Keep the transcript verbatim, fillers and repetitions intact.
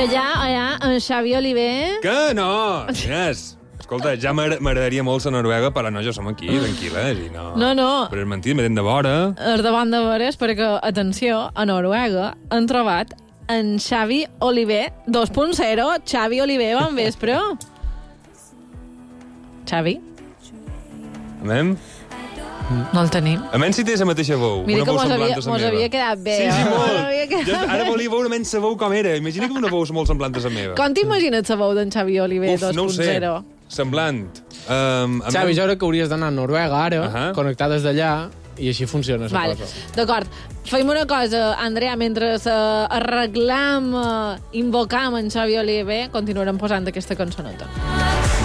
allà, allà, en Xavi Oliver... Que no! Inés, escolta, ja m'agradaria molt la Noruega, però no, ja som aquí, tranquil·les, i no... No, no. Però és mentit, m'he de vora. És davant de veres, perquè, atenció, a Noruega han trobat en Xavi Oliver dos punt zero. Xavi Oliver, bon vespre. Xavi? Anem? No el tenim. A menys si té la mateixa veu. Mira una que veu mos semblant havia, a la mos meva. havia quedat bé. Sí, sí, eh? molt. Havia Jo ara volia veure menys la veu com era. Imagina que una veu molt semblant a la meva. Com t'imagines la veu d'en Xavi Oliver Uf, no ho dos sé. punt zero? Semblant. Um, Xavi, jo crec que hauries d'anar a Noruega ara, uh -huh. connectar des d'allà, i així funciona la Vale. cosa. D'acord. Fem una cosa, Andrea, mentre uh, arreglam, uh, invocam en Xavi Oliver, continuarem posant aquesta cançoneta.